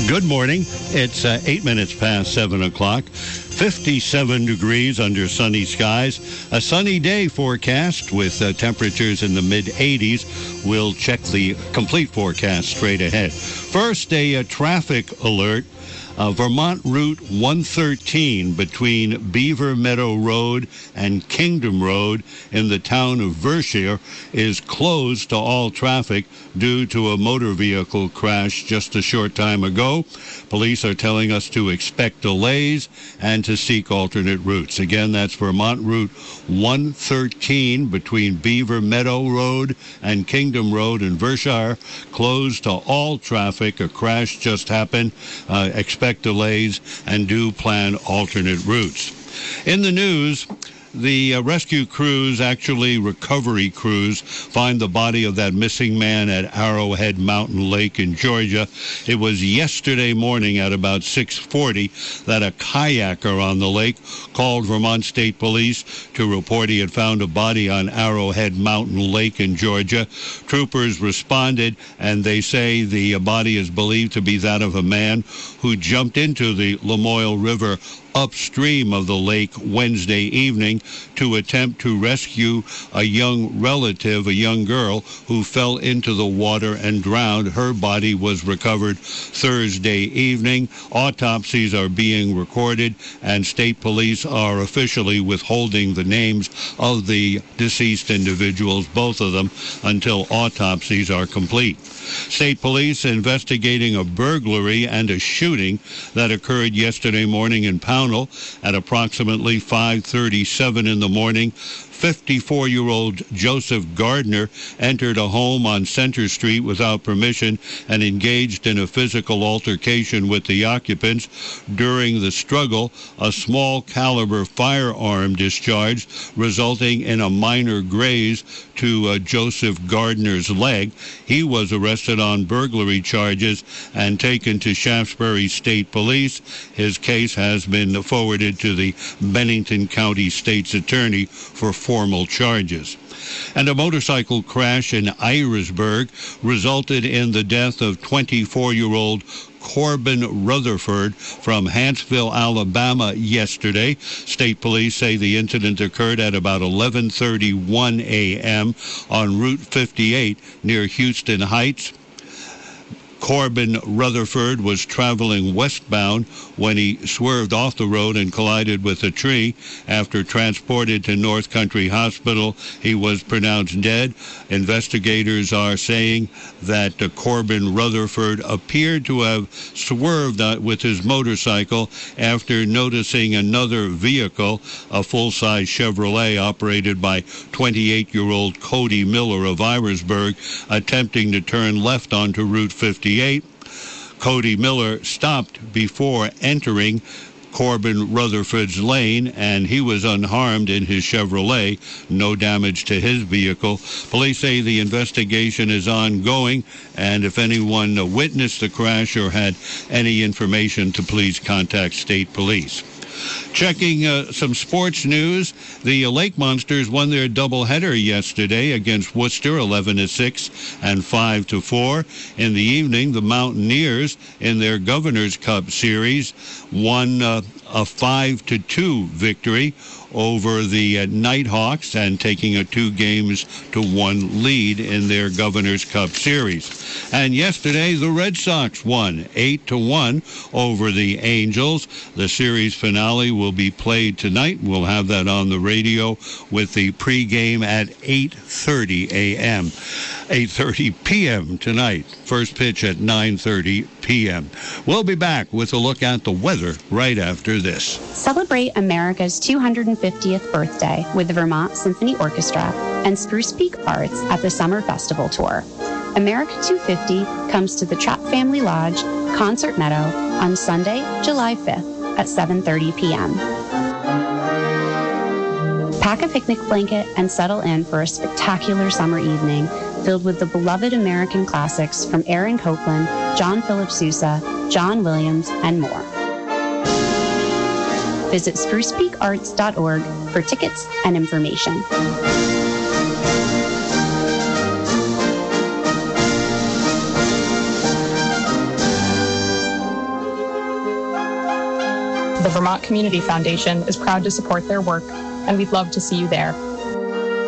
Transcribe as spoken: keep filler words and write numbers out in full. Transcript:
Good morning. It's uh, eight minutes past seven o'clock. fifty-seven degrees under sunny skies. A sunny day forecast with uh, temperatures in the mid eighties. We'll check the complete forecast straight ahead. First, a, a traffic alert. Uh, Vermont Route one thirteen between Beaver Meadow Road and Kingdom Road in the town of Vershire is closed to all traffic due to a motor vehicle crash just a short time ago. Police are telling us to expect delays and to seek alternate routes. Again, that's Vermont Route one thirteen between Beaver Meadow Road and Kingdom Road in Vershire, closed to all traffic. A crash just happened. Uh, expect delays and do plan alternate routes. In the news, the uh, rescue crews, actually recovery crews, find the body of that missing man at Arrowhead Mountain Lake in Georgia. It was yesterday morning at about six forty that a kayaker on the lake called Vermont State Police to report he had found a body on Arrowhead Mountain Lake in Georgia. Troopers responded, and they say the body is believed to be that of a man who jumped into the Lamoille River upstream of the lake Wednesday evening to attempt to rescue a young relative, a young girl, who fell into the water and drowned. Her body was recovered Thursday evening. Autopsies are being recorded, and state police are officially withholding the names of the deceased individuals, both of them, until autopsies are complete. State police investigating a burglary and a shooting that occurred yesterday morning in Pownell at approximately five thirty-seven in the morning. fifty-four-year-old Joseph Gardner entered a home on Center Street without permission and engaged in a physical altercation with the occupants. During the struggle, a small caliber firearm discharged, resulting in a minor graze to uh, Joseph Gardner's leg. He was arrested on burglary charges and taken to Shaftesbury State Police. His case has been forwarded to the Bennington County State's Attorney for formal charges. And a motorcycle crash in Irisburg resulted in the death of twenty-four-year-old Corbin Rutherford from Huntsville, Alabama yesterday. State police say the incident occurred at about eleven thirty-one a.m. on Route fifty-eight near Houston Heights. Corbin Rutherford was traveling westbound when he swerved off the road and collided with a tree. After transported to North Country Hospital, he was pronounced dead. Investigators are saying that uh, Corbin Rutherford appeared to have swerved uh, with his motorcycle after noticing another vehicle, a full-size Chevrolet operated by twenty-eight-year-old Cody Miller of Irisburg, attempting to turn left onto Route fifty-eight. Cody Miller stopped before entering Corbin Rutherford's lane, and he was unharmed in his Chevrolet. No damage to his vehicle. Police say the investigation is ongoing, and if anyone witnessed the crash or had any information, to please contact state police. Checking uh, some sports news, the uh, Lake Monsters won their doubleheader yesterday against Worcester, eleven to six and five to four. In the evening, the Mountaineers, in their Governor's Cup Series, won uh, a five to two victory over the uh, Nighthawks and taking a two games to one lead in their Governor's Cup Series. And yesterday, the Red Sox won eight to one over the Angels. The series finale will be played tonight. We'll have that on the radio with the pregame at eight thirty a.m. eight thirty p.m. tonight. First pitch at nine thirty p.m. We'll be back with a look at the weather right after this. Celebrate America's two hundred fiftieth birthday with the Vermont Symphony Orchestra and Spruce Peak Arts at the Summer Festival Tour. America two fifty comes to the Trapp Family Lodge, Concert Meadow, on Sunday, July fifth at seven thirty p.m. Pack a picnic blanket and settle in for a spectacular summer evening filled with the beloved American classics from Aaron Copland, John Philip Sousa, John Williams, and more. Visit spruce peak arts dot org for tickets and information. The Vermont Community Foundation is proud to support their work, and we'd love to see you there.